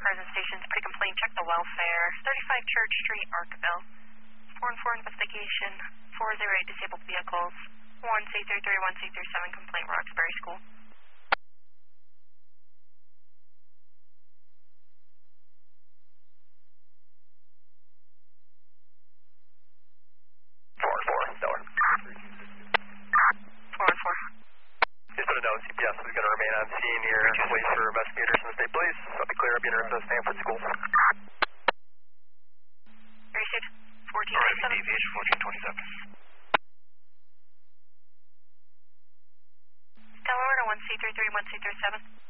present stations, pretty complaint, check the welfare. 35 Church Street, Arkville. 414 investigation, 408 disabled vehicles. 1C33, 1C37 complaint, Roxbury School. 414, Stellar. 414. Just want to know, CPS is going to remain on scene here. Wait for investigators from the state police. I'll be clear. I'll be in the Stanford School. Received. 1427. Alright, deviation 1427. Delaware to 1C33, 1C37.